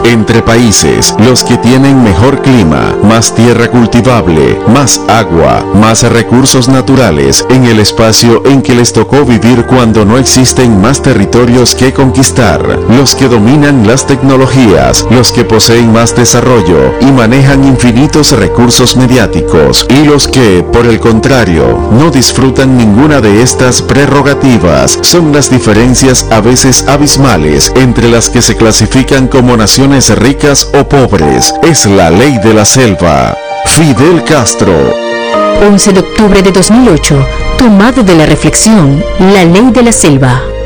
Entre países, los que tienen mejor clima, más tierra cultivable, más agua, más recursos naturales en el espacio en que les tocó vivir cuando no existen más territorios que conquistar, los que dominan las tecnologías, los que poseen más desarrollo y manejan infinitos recursos mediáticos, y los que, por el contrario, no disfrutan ninguna de estas prerrogativas. Son las diferencias a veces abismales entre las que se clasifican como naciones ricas o pobres. Es la ley de la selva. Fidel Castro. 11 de octubre de 2008, tomado de la reflexión, la ley de la selva.